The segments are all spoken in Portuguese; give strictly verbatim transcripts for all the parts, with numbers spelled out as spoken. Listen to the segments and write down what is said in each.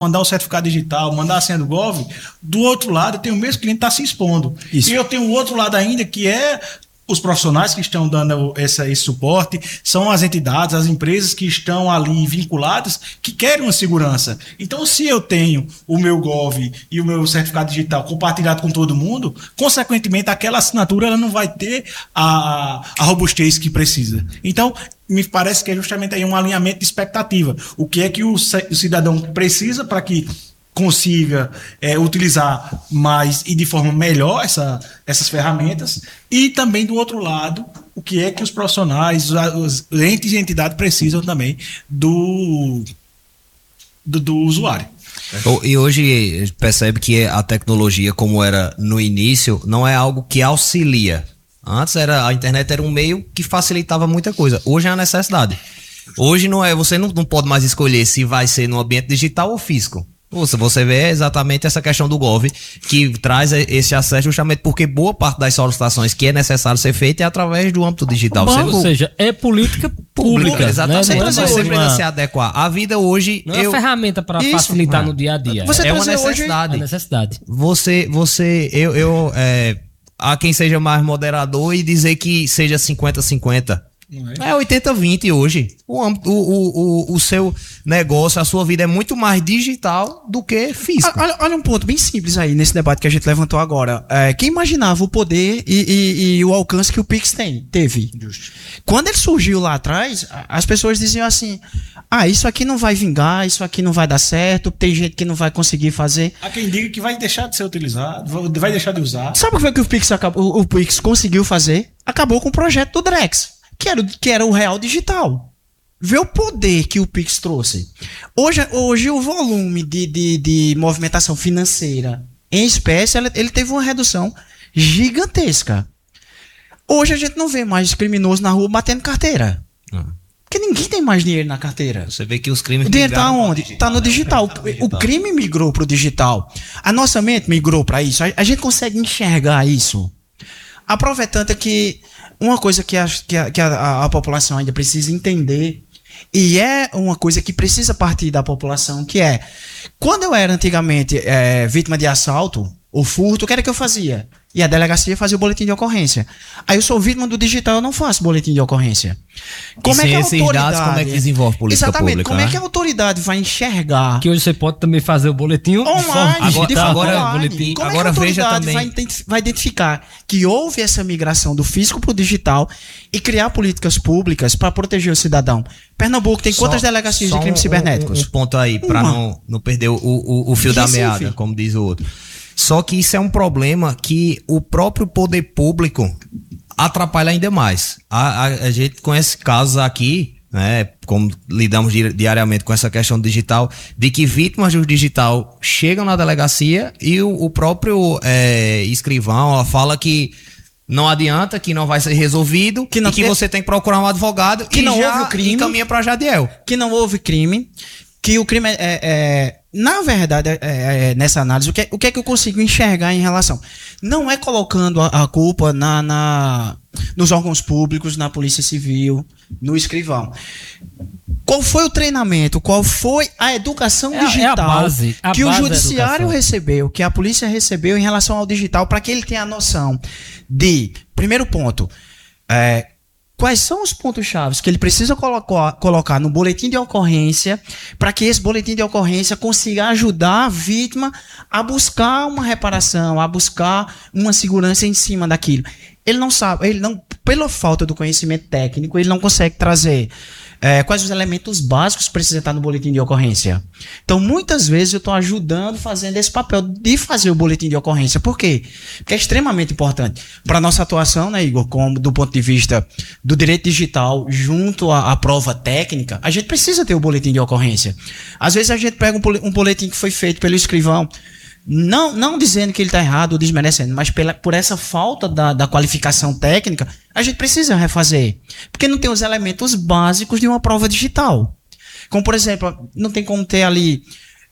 mandar o certificado digital, mandar a senha do Gov, do outro lado tem o mesmo cliente que está se expondo. Isso. E eu tenho o outro lado ainda, que é os profissionais que estão dando essa, esse suporte, são as entidades, as empresas que estão ali vinculadas, que querem uma segurança. Então, se eu tenho o meu Gov e o meu certificado digital compartilhado com todo mundo, consequentemente, aquela assinatura ela não vai ter a, a robustez que precisa. Então, me parece que é justamente aí um alinhamento de expectativa. O que é que o, o cidadão precisa para que consiga é, utilizar mais e de forma melhor essa, essas ferramentas, e também do outro lado, o que é que os profissionais, os entes e entidades precisam também do, do, do usuário. E hoje percebe que a tecnologia, como era no início, não é algo que auxilia. Antes era, a internet era um meio que facilitava muita coisa. Hoje é a necessidade. Hoje não é, você não, não pode mais escolher se vai ser no ambiente digital ou físico. Você, você vê exatamente essa questão do Gov, que traz esse acesso justamente porque boa parte das solicitações que é necessário ser feita é através do âmbito digital. Bom, ou seja, é política pública. Exatamente. Né? Você é precisa se adequar. A vida hoje... Não é eu... uma ferramenta para facilitar no dia a dia. Você é uma necessidade. Hoje... É necessidade. Você, você, eu... eu é... Há quem seja mais moderador e dizer que seja cinquenta a cinquenta. É oitenta a vinte hoje. O, o, o, o seu negócio, a sua vida é muito mais digital do que físico. Olha, olha um ponto bem simples aí nesse debate que a gente levantou agora. É, quem imaginava o poder e, e, e o alcance que o Pix tem, teve? Justo. Quando ele surgiu lá atrás, as pessoas diziam assim: ah, isso aqui não vai vingar, isso aqui não vai dar certo, tem gente que não vai conseguir fazer. Há quem diga que vai deixar de ser utilizado, vai deixar de usar. Sabe o que foi que o Pix, acabou, o Pix conseguiu fazer? Acabou com o projeto do Drex. Que era, que era o real digital. Vê o poder que o Pix trouxe. Hoje, hoje o volume de, de, de movimentação financeira em espécie, ele, ele teve uma redução gigantesca. Hoje a gente não vê mais criminoso na rua batendo carteira. Uhum. Porque ninguém tem mais dinheiro na carteira. Você vê que os crimes... O dinheiro está onde? Está no digital. O, o crime migrou para o digital. A nossa mente migrou para isso. A, a gente consegue enxergar isso. A prova é tanta que uma coisa que, a, que, a, que a, a população ainda precisa entender, e é uma coisa que precisa partir da população, que é, quando eu era antigamente é, vítima de assalto ou furto, o que era que eu fazia? E a delegacia fazia o boletim de ocorrência. Aí eu sou vítima do digital, eu não faço boletim de ocorrência. Como e é que a autoridade... dados, como é que desenvolve política Exatamente, pública? Como né? é que a autoridade vai enxergar... Que hoje você pode também fazer o boletim online. Agora, agora, online. boletim, como agora é que a veja autoridade também... vai, vai identificar que houve essa migração do físico para o digital e criar políticas públicas para proteger o cidadão? Pernambuco tem só, quantas delegacias de crimes um, cibernéticos? Um, um ponto aí, para não, não perder o, o, o fio Recife. da meada, como diz o outro. Só que isso é um problema que o próprio poder público atrapalha ainda mais. A, a, a gente conhece casos aqui, né, como lidamos di- diariamente com essa questão digital, de que vítimas do digital chegam na delegacia e o, o próprio é, escrivão fala que não adianta, que não vai ser resolvido, que não e que tem... você tem que procurar um advogado que e não já houve o crime, encaminha para Jadiel. Que não houve crime, que o crime é... é, é... Na verdade, é, é, nessa análise, o que, o que é que eu consigo enxergar em relação? Não é colocando a, a culpa na, na, nos órgãos públicos, na Polícia Civil, no escrivão. Qual foi o treinamento? Qual foi a educação é, digital é a base, a que base o judiciário recebeu, que a polícia recebeu em relação ao digital, para que ele tenha a noção de, primeiro ponto, é, quais são os pontos-chave que ele precisa colocar, colocar no boletim de ocorrência para que esse boletim de ocorrência consiga ajudar a vítima a buscar uma reparação, a buscar uma segurança em cima daquilo. Ele não sabe, ele não, pela falta do conhecimento técnico, ele não consegue trazer é, quais os elementos básicos que precisam estar no boletim de ocorrência. Então, muitas vezes eu estou ajudando, fazendo esse papel de fazer o boletim de ocorrência. Por quê? Porque é extremamente importante para a nossa atuação, né, Igor, como do ponto de vista do direito digital junto à, à prova técnica, a gente precisa ter o boletim de ocorrência. Às vezes a gente pega um, um boletim que foi feito pelo escrivão, Não, não dizendo que ele está errado ou desmerecendo, mas pela, por essa falta da, da qualificação técnica, a gente precisa refazer. Porque não tem os elementos básicos de uma prova digital. Como, por exemplo, não tem como ter ali,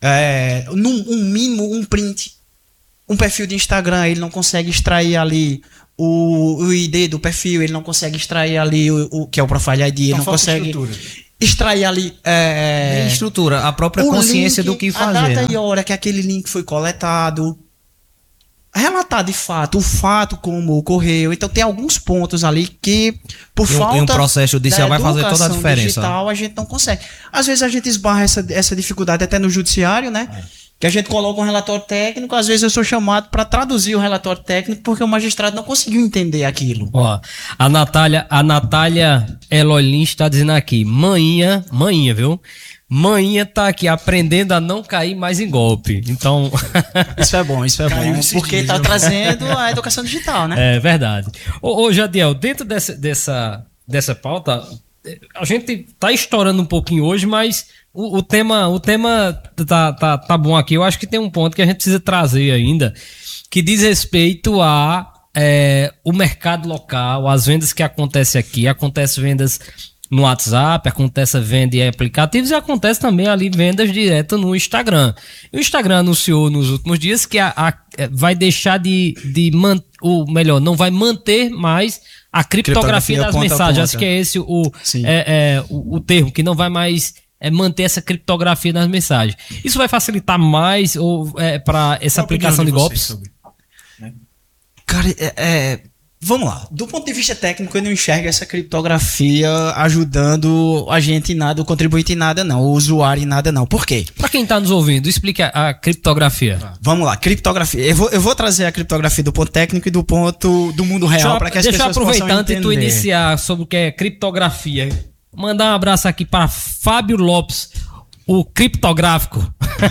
é, num, um mínimo, um print. Um perfil de Instagram, ele não consegue extrair ali o, o I D do perfil, ele não consegue extrair ali o, o que é o Profile I D, ele não consegue... extrair ali é, Nem estrutura, a própria o consciência link, do que fazer. a data né? e hora que aquele link foi coletado, relatar de fato o fato como ocorreu. Então tem alguns pontos ali que por E um- falta e um processo judicial da vai fazer toda a educação diferença. digital, a gente não consegue. Às vezes a gente esbarra essa, essa dificuldade até no judiciário, né? Que a gente coloca um relatório técnico, às vezes eu sou chamado para traduzir o relatório técnico porque o magistrado não conseguiu entender aquilo. Ó, a Natália, a Natália Eloy Lins está dizendo aqui, manhinha, manhinha, viu? Manhinha tá aqui aprendendo a não cair mais em golpe. Então, Isso é bom, isso é Caiu bom, esses porque dias, está viu? trazendo a educação digital, né? é verdade. Ô, ô Jadiel, dentro dessa, dessa, dessa pauta, a gente tá estourando um pouquinho hoje, mas o, o tema, o tema tá, tá, tá bom aqui. Eu acho que tem um ponto que a gente precisa trazer ainda, que diz respeito a é, o mercado local, as vendas que acontecem aqui. Acontecem vendas no WhatsApp, acontece venda em aplicativos e acontece também ali vendas direto no Instagram. E o Instagram anunciou nos últimos dias que a, a- vai deixar de, de man, ou melhor, não vai manter mais a criptografia, Criptografia das ponta a mensagens. ponta. Acho que é esse o, Sim. é, é, o, o termo, que não vai mais é, manter essa criptografia nas mensagens. Isso vai facilitar mais ou é, para essa Qual a opinião aplicação de, vocês golpes? sobre? Cara, é, é, vamos lá. Do ponto de vista técnico, eu não enxergo essa criptografia ajudando a gente em nada, o contribuinte em nada, não. O usuário em nada, não. Por quê? Para quem está nos ouvindo, explique a, a criptografia. Vamos lá, criptografia. Eu vou, eu vou trazer a criptografia do ponto técnico e do ponto do mundo real para que as deixa eu pessoas aproveitar possam antes de tu entender. iniciar sobre o que é criptografia. Mandar um abraço aqui para Fábio Lopes, o criptográfico.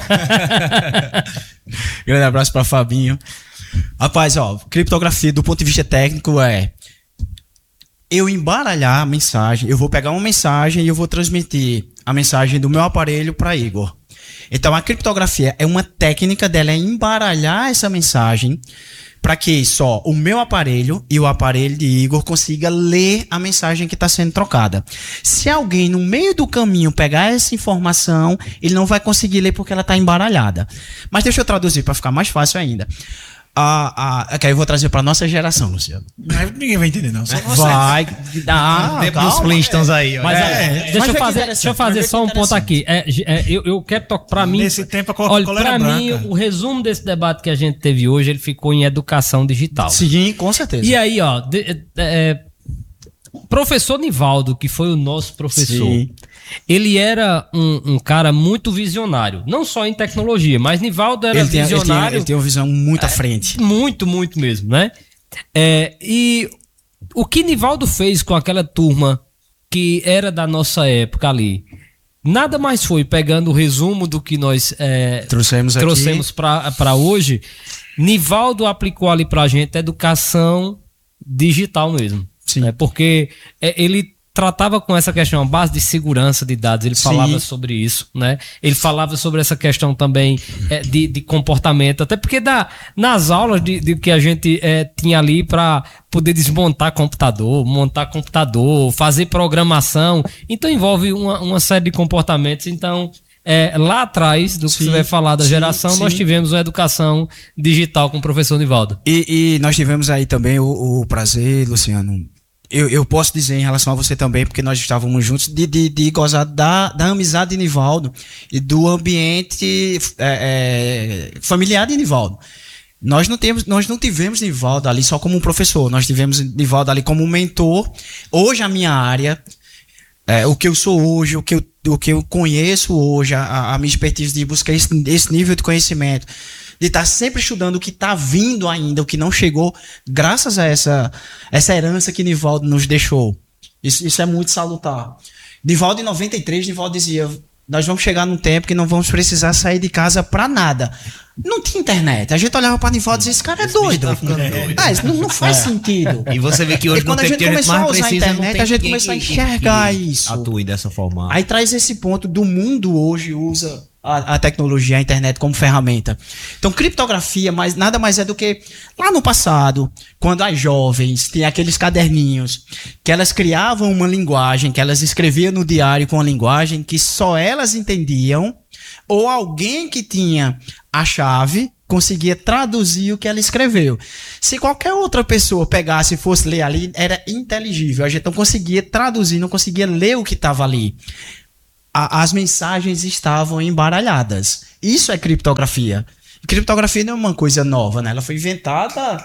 Grande abraço para Fabinho. Rapaz, ó, criptografia do ponto de vista técnico é eu embaralhar a mensagem, eu vou pegar uma mensagem e eu vou transmitir a mensagem do meu aparelho para Igor. Então a criptografia é uma técnica dela é embaralhar essa mensagem para que só o meu aparelho e o aparelho de Igor consiga ler a mensagem que está sendo trocada. Se alguém no meio do caminho pegar essa informação, ele não vai conseguir ler porque ela está embaralhada. Mas deixa eu traduzir para ficar mais fácil ainda. A, a, okay, eu vou trazer para nossa geração, Luciano. Mas ninguém vai entender, não. Só você. Vai, dá, Tempo dos calma. Flintstones aí, ó. Mas É, é, é. deixa, Mas eu vê que fazer, interessante, deixa eu fazer mas vê só que um ponto aqui. É, é, eu, eu quero tocar para mim. Nesse tempo a Coca-Cola Olha, era para mim, branca. o resumo desse debate que a gente teve hoje, ele ficou em educação digital. Sim, com certeza. E aí, ó, de- é, é, professor Nivaldo, que foi o nosso professor, Sim. ele era um, um cara muito visionário, não só em tecnologia, mas Nivaldo era ele, tem, ele, tem, visionário. ele tem uma visão muito à frente. Muito, muito mesmo, né? É, e o que Nivaldo fez com aquela turma que era da nossa época ali, nada mais foi, pegando o resumo do que nós é, Trouxemos aqui. trouxemos para hoje, Nivaldo aplicou ali pra gente educação digital mesmo. Sim. Né? Porque é, ele tratava com essa questão, a base de segurança de dados, ele Sim. falava sobre isso, né? Ele falava sobre essa questão também é, de, de comportamento, até porque da, nas aulas de, de que a gente é, tinha ali para poder desmontar computador, montar computador, fazer programação, então envolve uma, uma série de comportamentos, então é, lá atrás do que Sim, você vai falar da sim, geração, sim. nós tivemos uma educação digital com o professor Nivaldo. E, e nós tivemos aí também o, o prazer, Luciano. Eu, eu posso dizer em relação a você também, porque nós estávamos juntos, de, de, de gozar da, da amizade de Nivaldo e do ambiente é, é, familiar de Nivaldo. Nós não, temos, nós não tivemos Nivaldo ali só como um professor, nós tivemos Nivaldo ali como um mentor. Hoje a minha área, é, o que eu sou hoje, o que eu, o que eu conheço hoje, a, a minha expertise de buscar esse, esse nível de conhecimento, de estar sempre estudando o que está vindo ainda, o que não chegou, graças a essa, essa herança que Nivaldo nos deixou. Isso, isso é muito salutar. Nivaldo, em noventa e três, Nivaldo dizia: nós vamos chegar num tempo que não vamos precisar sair de casa para nada. Não tinha internet. A gente olhava para Nivaldo e dizia: esse cara é doido. Ah, isso não, não faz sentido. E você vê que hoje E quando não a tem gente começou a mais usar a precisa, não internet, tem a gente ninguém começou a que- que- enxergar que isso. Atue dessa forma. Aí traz esse ponto do mundo hoje usa a, a tecnologia, a internet como ferramenta. Então, criptografia mais, nada mais é do que lá no passado, quando as jovens tinham aqueles caderninhos que elas criavam uma linguagem, que elas escreviam no diário com uma linguagem que só elas entendiam, ou alguém que tinha a chave conseguia traduzir o que ela escreveu. Se qualquer outra pessoa pegasse e fosse ler ali, era inteligível. A gente não conseguia traduzir, não conseguia ler o que estava ali. A, as mensagens estavam embaralhadas. Isso é criptografia. Criptografia não é uma coisa nova, né? Ela foi inventada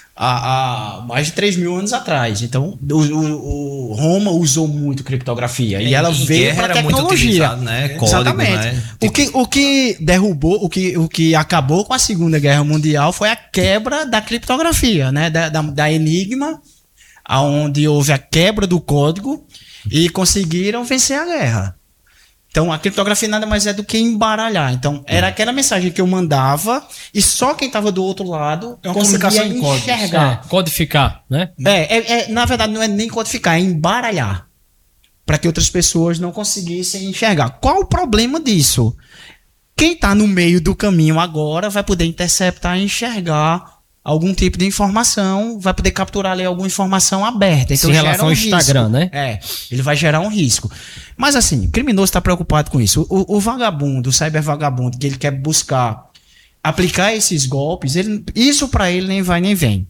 há, há mais de três mil anos atrás. Então, o, o, o Roma usou muito criptografia. E, e ela veio para a tecnologia. Né? Código, exatamente. Né? O, que, o que derrubou, o que, o que acabou com a Segunda Guerra Mundial foi a quebra da criptografia, né? Da, da, da Enigma, onde houve a quebra do código e conseguiram vencer a guerra. Então, a criptografia nada mais é do que embaralhar. Então, era aquela mensagem que eu mandava e só quem estava do outro lado é conseguia enxergar. É, codificar, né? É, é, é, na verdade, não é nem codificar, é embaralhar. Para que outras pessoas não conseguissem enxergar. Qual o problema disso? Quem está no meio do caminho agora vai poder interceptar e enxergar algum tipo de informação, vai poder capturar ali alguma informação aberta. Então, em relação um ao Instagram, risco. né? É, ele vai gerar um risco. Mas assim, o criminoso está preocupado com isso. O, o vagabundo, o cybervagabundo, que ele quer buscar aplicar esses golpes, ele, isso para ele nem vai nem vem.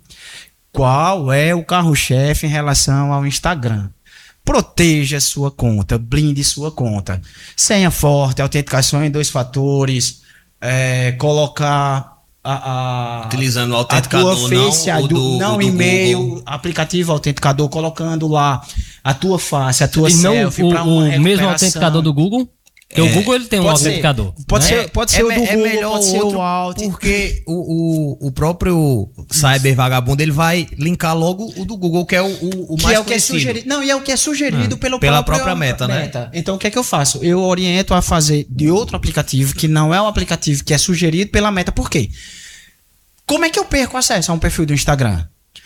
Qual é o carro-chefe em relação ao Instagram? Proteja sua conta, blinde sua conta. Senha forte, autenticação em dois fatores, é, colocar A, a, utilizando o autenticador, a tua face, não, do, do, não do e-mail, Google. Autenticador, autenticador, colocando lá a tua face, a tua e não selfie o, para uma o mesmo autenticador do Google? Porque é, o Google ele tem um pode autenticador. Ser, pode, né? ser, pode ser é, o do é Google, melhor pode ser outro, o Alt. Porque o, o, o próprio cyber vagabundo ele vai linkar logo o do Google, que é o, o, o que mais é o que é conhecido. sugerido. Não, e é o que é sugerido ah, pelo pela próprio, própria meta, meta, né? Então o que é que eu faço? Eu oriento a fazer de outro aplicativo que não é um aplicativo que é sugerido pela meta. Por quê? Como é que eu perco acesso a um perfil do Instagram?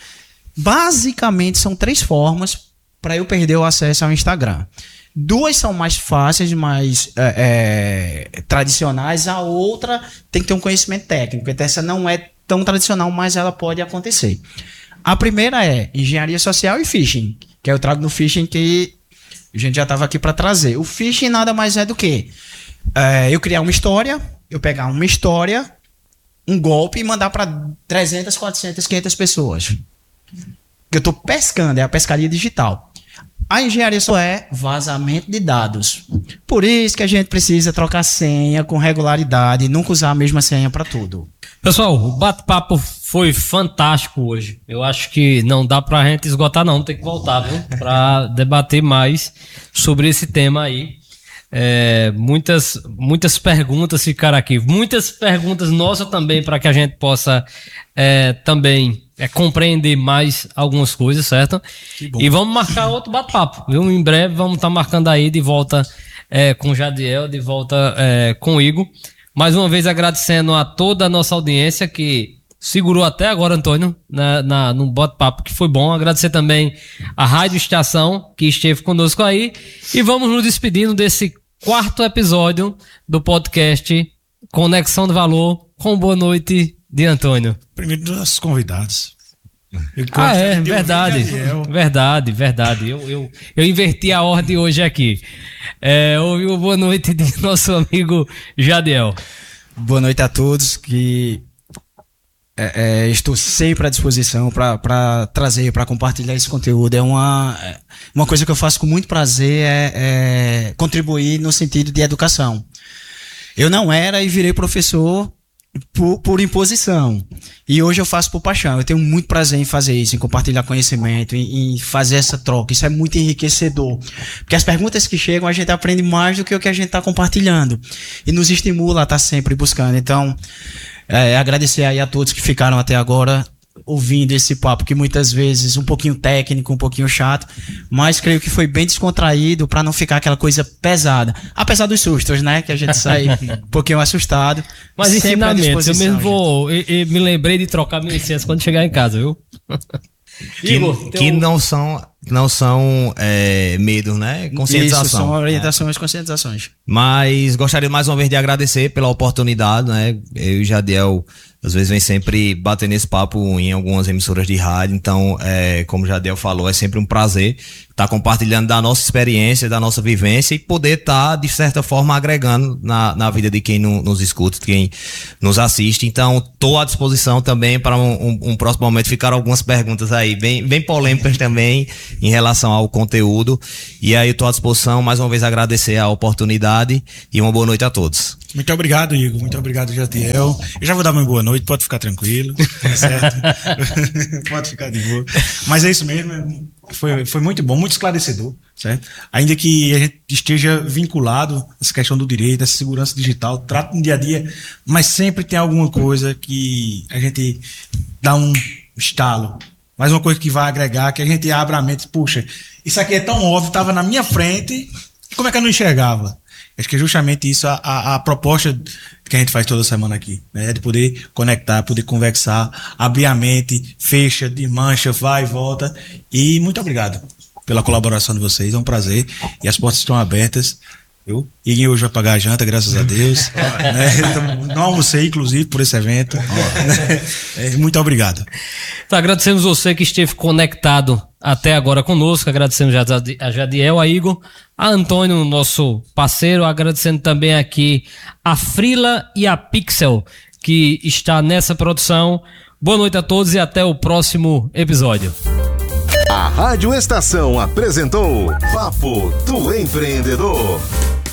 Basicamente, são três formas para eu perder o acesso ao Instagram. Duas são mais fáceis, mais é, é, tradicionais. A outra tem que ter um conhecimento técnico. Então, essa não é tão tradicional, mas ela pode acontecer. A primeira é engenharia social e phishing, que eu trago no phishing que a gente já estava aqui para trazer. O phishing nada mais é do que é, eu criar uma história, eu pegar uma história, um golpe e mandar para trezentas, quatrocentas, quinhentas pessoas. Eu estou pescando, é a pescaria digital. A engenharia só é vazamento de dados. Por isso que a gente precisa trocar senha com regularidade e nunca usar a mesma senha para tudo. Pessoal, o bate-papo foi fantástico hoje. Eu acho que não dá pra gente esgotar não, tem que voltar, viu? Pra debater mais sobre esse tema aí. É, muitas, muitas perguntas ficaram aqui. Muitas perguntas nossas também para que a gente possa é, também é, compreender mais algumas coisas, certo? E vamos marcar outro bate-papo, viu? Em breve vamos estar tá marcando aí de volta é, com o Jadiel, de volta é, com o Igor. Mais uma vez agradecendo a toda a nossa audiência que segurou até agora, Antônio, na, na, no bate-papo, que foi bom. Agradecer também a Rádio Estação, que esteve conosco aí. E vamos nos despedindo desse quarto episódio do podcast Conexão do Valor, com boa noite de Antônio. Primeiro dos convidados. Eu ah, é, verdade. Verdade, verdade. Eu, eu, eu inverti a ordem hoje aqui. É, ouvi o boa noite de nosso amigo Jadiel. Boa noite a todos, que é, é, estou sempre à disposição para trazer, para compartilhar esse conteúdo. É uma, uma coisa que eu faço com muito prazer, é, é contribuir no sentido de educação. Eu não era e virei professor por, por imposição. E hoje eu faço por paixão. Eu tenho muito prazer em fazer isso, em compartilhar conhecimento, em, em fazer essa troca. Isso é muito enriquecedor. Porque as perguntas que chegam, a gente aprende mais do que o que a gente está compartilhando. E nos estimula a estar sempre buscando. Então, é, agradecer aí a todos que ficaram até agora ouvindo esse papo, que muitas vezes um pouquinho técnico, um pouquinho chato, mas creio que foi bem descontraído para não ficar aquela coisa pesada. Apesar dos sustos, né? Que a gente sai um pouquinho assustado. Mas ensinamentos, eu mesmo vou. Eu, eu me lembrei de trocar minha licença quando chegar em casa, viu? Que, Igor, que não são não são é, medos, né? Conscientização. Isso, são orientações, é. conscientizações. Mas gostaria mais uma vez de agradecer pela oportunidade, né? Eu e Jadiel, às vezes, vem sempre bater nesse papo em algumas emissoras de rádio. Então, é, como o Jadiel falou, é sempre um prazer estar compartilhando da nossa experiência, da nossa vivência e poder estar, de certa forma, agregando na, na vida de quem no, nos escuta, de quem nos assiste. Então, estou à disposição também para um, um, um próximo momento. Ficaram algumas perguntas aí, bem, bem polêmicas também, em relação ao conteúdo. E aí, estou à disposição, mais uma vez, agradecer a oportunidade e uma boa noite a todos. Muito obrigado, Igor. Muito obrigado, Jadiel. Eu já vou dar uma boa noite, pode ficar tranquilo. Certo? Pode ficar de boa. Mas é isso mesmo, foi, foi muito bom, muito esclarecedor, certo? Ainda que a gente esteja vinculado a essa questão do direito, essa segurança digital, trata no dia a dia, mas sempre tem alguma coisa que a gente dá um estalo. Mais uma coisa que vai agregar, que a gente abre a mente, puxa, isso aqui é tão óbvio, estava na minha frente, e como é que eu não enxergava? Acho que é justamente isso a, a, a proposta que a gente faz toda semana aqui, né? De poder conectar, poder conversar, abrir a mente, fecha, desmancha, vai e volta. E muito obrigado pela colaboração de vocês, é um prazer. E as portas estão abertas. Eu, Iguinho hoje vai pagar a janta, graças a Deus. né? Então, não almocei, inclusive, por esse evento. é, muito obrigado. Então, agradecemos você que esteve conectado até agora conosco. Agradecemos a Jadiel, a Igor, a Antônio, nosso parceiro. Agradecendo também aqui a Frila e a Pixel, que está nessa produção. Boa noite a todos e até o próximo episódio. A Rádio Estação apresentou Papo do Empreendedor.